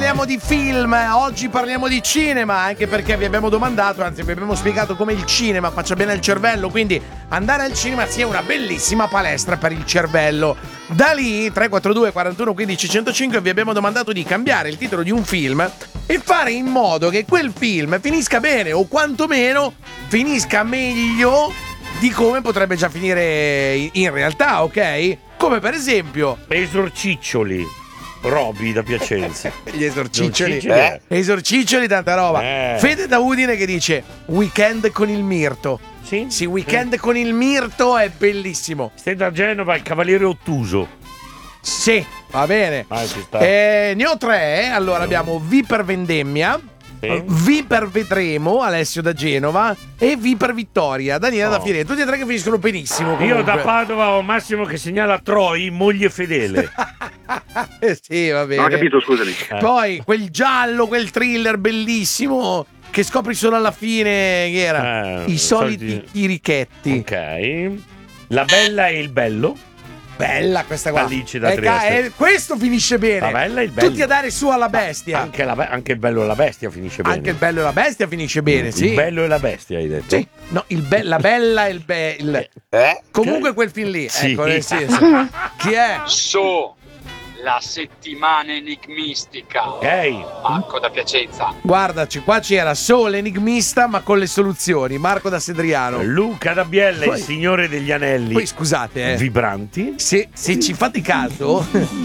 parliamo di film, oggi parliamo di cinema, anche perché vi abbiamo domandato, anzi vi abbiamo spiegato come il cinema faccia bene al cervello, quindi andare al cinema sia una bellissima palestra per il cervello. Da lì 342 41 15 105 vi abbiamo domandato di cambiare il titolo di un film e fare in modo che quel film finisca bene o quantomeno finisca meglio di come potrebbe già finire in realtà, ok? Come per esempio Esorciccioli, Roby da Piacenza. gli esorciccioli, Esorciccioli, tanta roba. Fede da Udine che dice Weekend con il Mirto. Sì, Weekend con il Mirto è bellissimo. Stai da Genova, il Cavaliere Ottuso. Sì, va bene. Ci sta. Ne ho tre. Allora abbiamo V per Vendemmia, V per Vedremo, Alessio da Genova, e V per Vittoria, Daniela da Firenze. Tutti e tre che finiscono benissimo comunque. Io da Padova ho Massimo che segnala Troi, moglie fedele. Sì, va bene. Non ho capito, scusami. Poi quel giallo, quel thriller bellissimo che scopri solo alla fine che era i soliti chirichetti. Ok. La Bella e il Bello. Bella questa qua. Alice da Trieste. Questo finisce bene. La Bella e il Bello. Tutti a dare su alla bestia. Anche il Bello e la Bestia finisce bene. Anche il Bello e la Bestia finisce bene, sì. Il Bello e la Bestia hai detto? Sì. No, la Bella e il comunque quel film lì, sì. Ecco, nel senso. Chi è? La settimana enigmistica. Marco da Piacenza. Guardaci, qua c'era solo l'enigmista ma con le soluzioni. Marco da Sedriano. Luca da Biella, il Signore degli Anelli. Poi scusate, Vibranti. Se ci fate caso,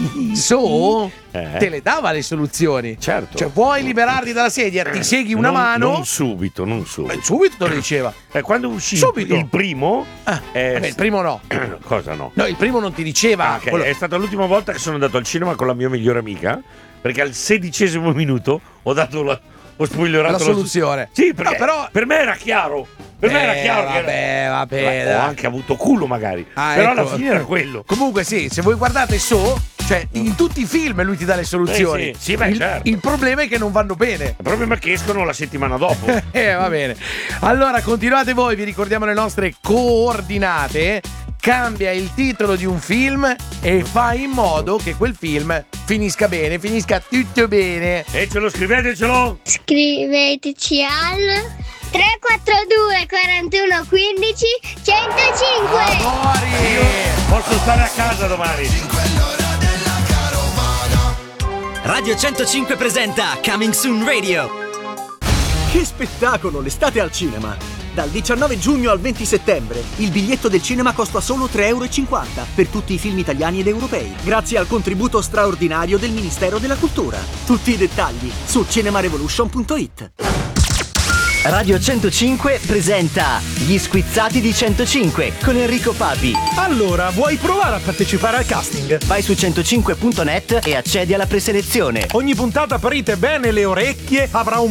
te le dava le soluzioni. Certo. Cioè, vuoi liberarti dalla sedia? Ti seghi una mano. Non subito. Subito te lo diceva. Quando uscì Subito. il primo. Il primo no. Cosa no? No, il primo non ti diceva. È stata l'ultima volta che sono andato al cinema con la mia migliore amica. Perché al 16° minuto ho spoilerato la soluzione. Sì, perché no, però per me era chiaro. Per me era chiaro. Vabbè. Ho anche avuto culo magari. Però alla fine era quello. Comunque sì, se voi guardate cioè in tutti i film lui ti dà le soluzioni. Sì, certo. Il problema è che non vanno bene. Il problema è che escono la settimana dopo. Va bene. Allora continuate voi, vi ricordiamo le nostre coordinate. Cambia il titolo di un film e fai in modo che quel film finisca bene, finisca tutto bene. E scrivetecelo. Scriveteci al 342 41 15 105. Amori! Io posso stare a casa domani. Radio 105 presenta Coming Soon Radio. Che spettacolo, l'estate al cinema! Dal 19 giugno al 20 settembre il biglietto del cinema costa solo 3,50 € per tutti i film italiani ed europei, grazie al contributo straordinario del Ministero della Cultura. Tutti i dettagli su cinemarevolution.it. Radio 105 presenta Gli Squizzati di 105 con Enrico Papi. Allora, vuoi provare a partecipare al casting? Vai su 105.net e accedi alla preselezione. Ogni puntata aprite bene le orecchie, avrà un